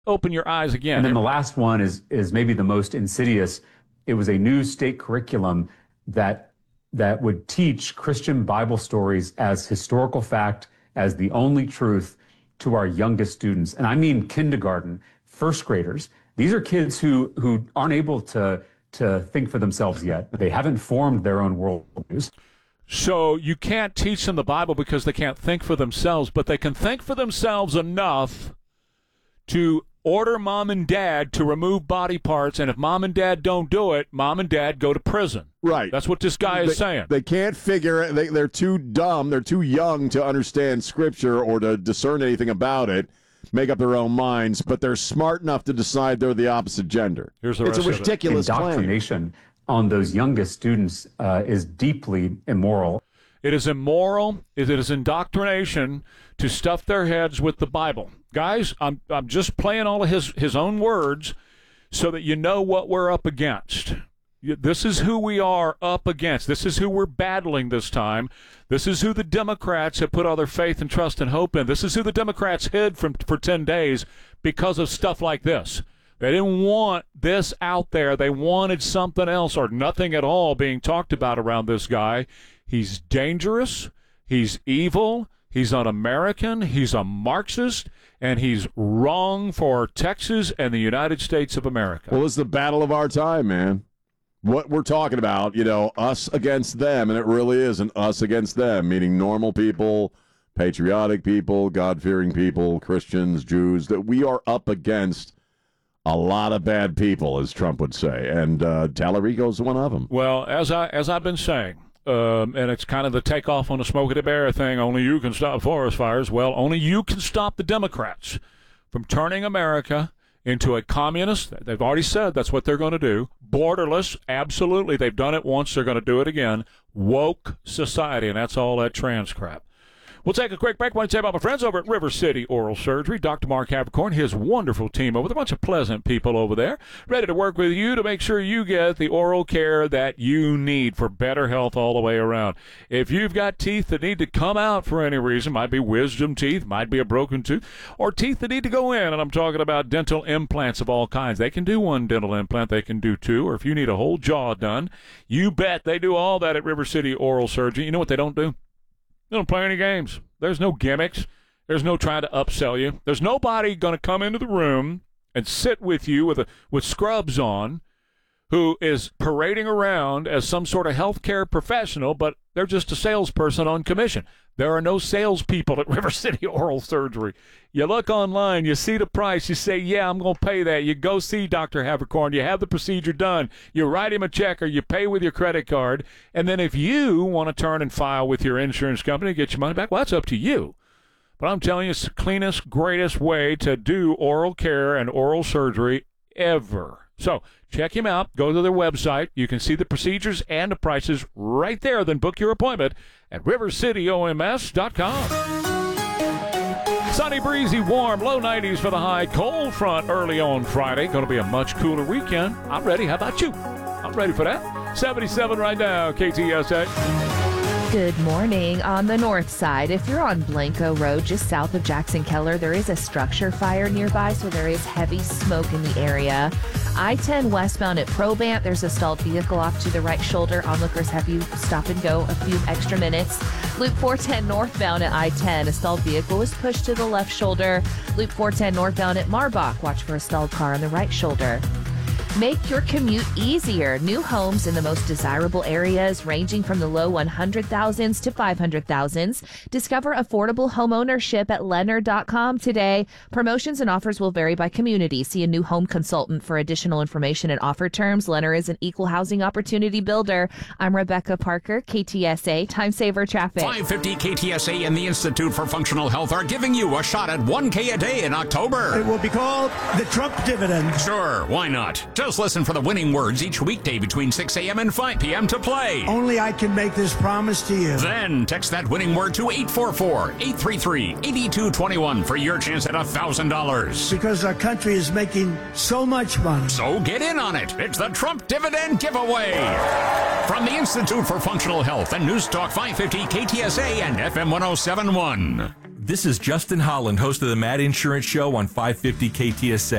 open your eyes again. And then the last one is maybe the most insidious. It was a new state curriculum that would teach Christian Bible stories as historical fact, as the only truth to our youngest students. And I mean kindergarten, first graders. These are kids who aren't able to think for themselves yet. They haven't formed their own worldviews. So you can't teach them the Bible because they can't think for themselves, but they can think for themselves enough to order mom and dad to remove body parts, and if mom and dad don't do it, mom and dad go to prison. Right. That's what this guy is saying. They can't figure it. They're too dumb. They're too young to understand Scripture or to discern anything about it, make up their own minds, but they're smart enough to decide they're the opposite gender. Here's the rest It's a ridiculous claim. Indoctrination on those youngest students is deeply immoral. It is immoral. It is indoctrination to stuff their heads with the Bible. Guys, I'm just playing all of his own words so that you know what we're up against. This is who we are up against. This is who we're battling this time. This is who the Democrats have put all their faith and trust and hope in. This is who the Democrats hid for 10 days because of stuff like this. They didn't want this out there. They wanted something else or nothing at all being talked about around this guy. He's dangerous. He's evil. He's un-American. He's a Marxist. And he's wrong for Texas and the United States of America. Well, it's the battle of our time, man. What we're talking about, us against them, and it really isn't us against them, meaning normal people, patriotic people, God-fearing people, Christians, Jews, that we are up against a lot of bad people, as Trump would say, and Tallarico's one of them. Well, as I've been saying, and it's kind of the takeoff on the Smokey the Bear thing, only you can stop forest fires. Well, only you can stop the Democrats from turning America into a communist. They've already said that's what they're going to do. Borderless, absolutely. They've done it once. They're going to do it again. Woke society, and that's all that trans crap. We'll take a quick break. I want to say about my friends over at River City Oral Surgery. Dr. Mark Havercorn, his wonderful team over there, a bunch of pleasant people over there, ready to work with you to make sure you get the oral care that you need for better health all the way around. If you've got teeth that need to come out for any reason, might be wisdom teeth, might be a broken tooth, or teeth that need to go in, and I'm talking about dental implants of all kinds. They can do one dental implant. They can do two, or if you need a whole jaw done, you bet they do all that at River City Oral Surgery. You know what they don't do? They don't play any games. There's no gimmicks. There's no trying to upsell you. There's nobody going to come into the room and sit with you with scrubs on who is parading around as some sort of healthcare professional, but they're just a salesperson on commission. There are no salespeople at River City Oral Surgery. You look online, you see the price, you say, yeah, I'm going to pay that. You go see Dr. Havercorn, you have the procedure done, you write him a check or you pay with your credit card, and then if you want to turn and file with your insurance company to get your money back, well, that's up to you. But I'm telling you, it's the cleanest, greatest way to do oral care and oral surgery ever. So check him out. Go to their website. You can see the procedures and the prices right there. Then book your appointment at rivercityoms.com. Sunny, breezy, warm, low 90s for the high. Cold front early on Friday. Going to be a much cooler weekend. I'm ready. How about you? I'm ready for that. 77 right now, KTSA. Good morning. On the north side, if you're on Blanco Road, just south of Jackson Keller, there is a structure fire nearby, so there is heavy smoke in the area. I-10 westbound at Probant, there's a stalled vehicle off to the right shoulder. Onlookers have you stop and go a few extra minutes. Loop 410 northbound at I-10, a stalled vehicle was pushed to the left shoulder. Loop 410 northbound at Marbach, watch for a stalled car on the right shoulder. Make your commute easier. New homes in the most desirable areas ranging from the low 100,000s to 500,000s. Discover affordable home ownership at Lennar.com today. Promotions and offers will vary by community. See a new home consultant for additional information and offer terms. Lennar is an equal housing opportunity builder. I'm Rebecca Parker, KTSA Time Saver Traffic. 550 KTSA and the Institute for Functional Health are giving you a shot at $1K a day in October. It will be called the Trump dividend. Sure, why not? Just listen for the winning words each weekday between 6 a.m. and 5 p.m. to play. Only I can make this promise to you. Then text that winning word to 844-833-8221 for your chance at $1,000. Because our country is making so much money. So get in on it. It's the Trump Dividend Giveaway. From the Institute for Functional Health and News Talk 550 KTSA and FM 1071. This is Justin Holland, host of the Mad Insurance Show on 550 KTSA.